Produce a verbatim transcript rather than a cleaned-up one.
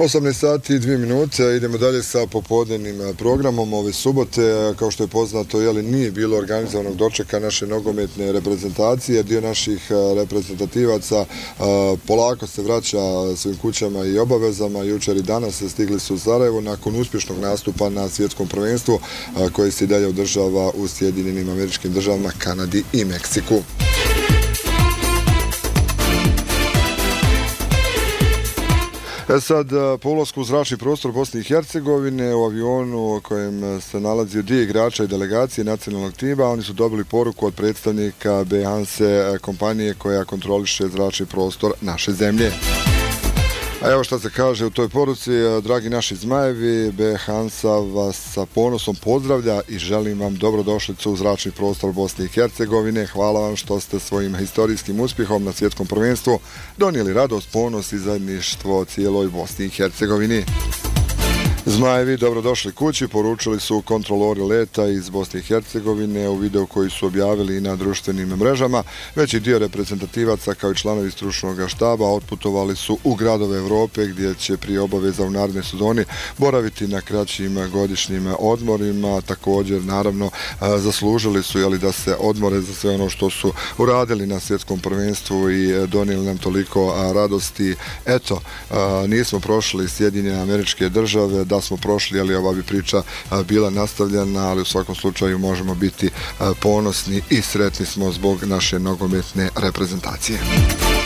osamnaest sati i dvije minute, idemo dalje sa popodnevnim programom ove subote. Kao što je poznato, jeli, nije bilo organizovanog dočeka naše nogometne reprezentacije. Dio naših reprezentativaca polako se vraća svojim kućama i obavezama. Jučer i danas stigli su u Sarajevo nakon uspješnog nastupa na svjetskom prvenstvu koje se i dalje održava u Sjedinjenim Američkim Državama, Kanadi i Meksiku. E sad, po ulasku u zračni prostor Bosne i Hercegovine u avionu u kojem se nalazi dio igrača i delegacije nacionalnog tima, oni su dobili poruku od predstavnika Behanse kompanije koja kontroliše zračni prostor naše zemlje. A evo šta se kaže u toj poruci: dragi naši zmajevi, Behansa vas sa ponosom pozdravlja i želim vam dobrodošlicu u zračni prostor Bosne i Hercegovine. Hvala vam što ste svojim historijskim uspjehom na svjetskom prvenstvu donijeli radost, ponos i zajedništvo cijeloj Bosni i Hercegovini. Zmajevi dobrodošli kući, poručili su kontrolori leta iz Bosne i Hercegovine u videu koji su objavili i na društvenim mrežama. Veći dio reprezentativaca kao i članovi stručnog štaba otputovali su u gradove Evrope gdje će prije obaveza u narednoj sezoni boraviti na kraćim godišnjim odmorima. Također, naravno, zaslužili su jeli, da se odmore za sve ono što su uradili na svjetskom prvenstvu i donijeli nam toliko radosti. Eto, nismo prošli Sjedinjene Američke Države, da smo prošli, ali ova bi priča bila nastavljena, ali u svakom slučaju možemo biti ponosni i sretni smo zbog naše nogometne reprezentacije.